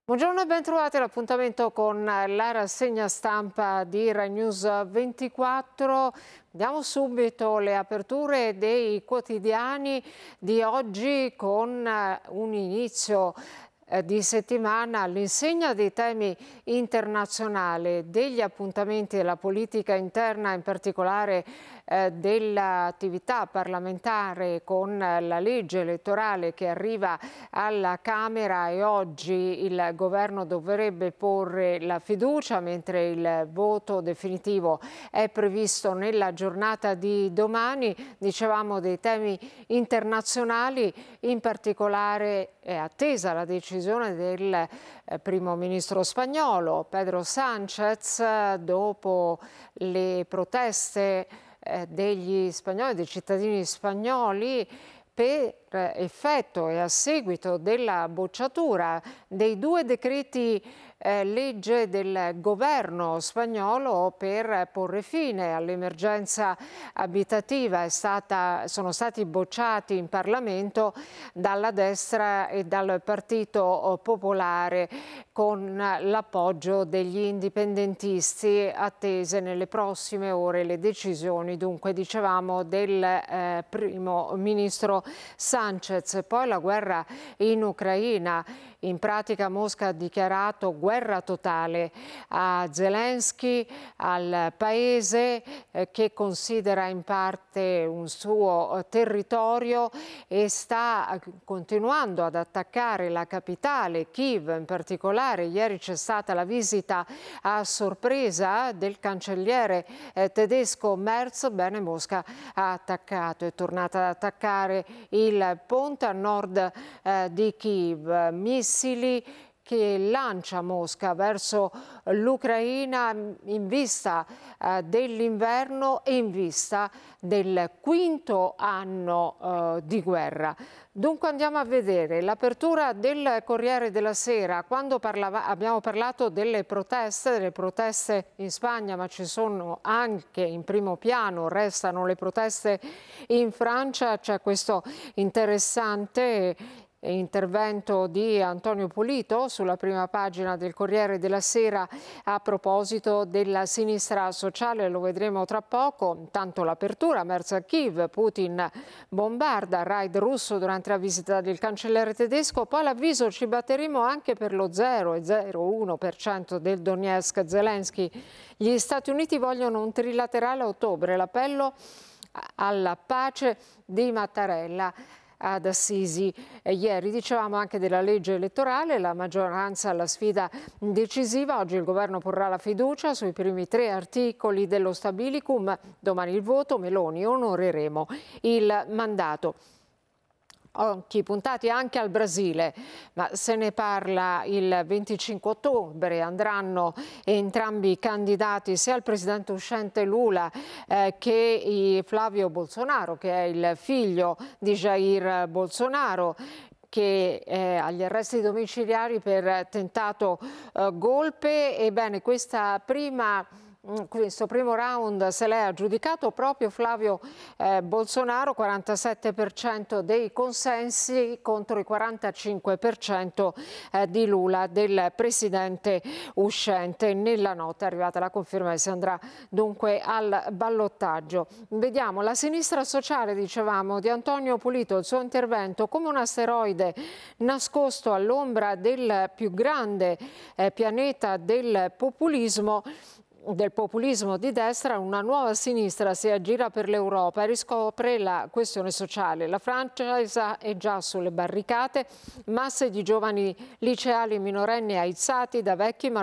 Buongiorno e ben trovati all'appuntamento con la rassegna stampa di Rai News 24. Diamo subito le aperture dei quotidiani di oggi con un inizio di settimana all'insegna dei temi internazionali, degli appuntamenti della politica interna, in particolare dell'attività parlamentare con la legge elettorale che arriva alla Camera e oggi il governo dovrebbe porre la fiducia, mentre il voto definitivo è previsto nella giornata di domani. Dicevamo dei temi internazionali, in particolare è attesa la decisione del primo ministro spagnolo Pedro Sánchez dopo le proteste degli spagnoli, dei cittadini spagnoli, per effetto e a seguito della bocciatura dei due decreti legge del governo spagnolo per porre fine all'emergenza abitativa. Sono stati bocciati in Parlamento dalla destra e dal Partito Popolare con l'appoggio degli indipendentisti. Attese nelle prossime ore le decisioni, dunque dicevamo, del primo ministro Sánchez. Poi la guerra in Ucraina. In pratica Mosca ha dichiarato guerra totale a Zelensky, al paese che considera in parte un suo territorio e sta continuando ad attaccare la capitale, Kiev in particolare. Ieri c'è stata la visita a sorpresa del cancelliere tedesco Merz. Bene, Mosca ha attaccato, è tornata ad attaccare il ponte a nord di Kiev. Missili che lancia Mosca verso l'Ucraina in vista dell'inverno e in vista del quinto anno di guerra. Dunque andiamo a vedere l'apertura del Corriere della Sera. Quando abbiamo parlato delle proteste in Spagna, ma ci sono anche in primo piano, restano le proteste in Francia. C'è questo interessante intervento di Antonio Pulito sulla prima pagina del Corriere della Sera a proposito della sinistra sociale, lo vedremo tra poco. Intanto l'apertura, Merz a Kiev, Putin bombarda, raid russo durante la visita del cancelliere tedesco, poi l'avviso: ci batteremo anche per lo 0,01% del Donetsk. Zelensky: gli Stati Uniti vogliono un trilaterale a ottobre, l'appello alla pace di Mattarella ad Assisi. Ieri dicevamo anche della legge elettorale, la maggioranza alla sfida decisiva. Oggi il governo porrà la fiducia sui primi 3 articoli dello Stabilicum, domani il voto, Meloni: onoreremo il mandato. Occhi puntati anche al Brasile, ma se ne parla il 25 ottobre. Andranno entrambi i candidati, sia il presidente uscente Lula che Flavio Bolsonaro, che è il figlio di Jair Bolsonaro, che è agli arresti domiciliari per tentato golpe. Ebbene, questo primo round se l'è aggiudicato proprio Flavio Bolsonaro, 47% dei consensi contro il 45% di Lula, del presidente uscente. Nella notte è arrivata la conferma e si andrà dunque al ballottaggio. Vediamo la sinistra sociale, dicevamo, di Antonio Pulito, il suo intervento: come un asteroide nascosto all'ombra del più grande pianeta del populismo di destra, una nuova sinistra si aggira per l'Europa e riscopre la questione sociale. La Francia è già sulle barricate, masse di giovani liceali minorenni aizzati da vecchi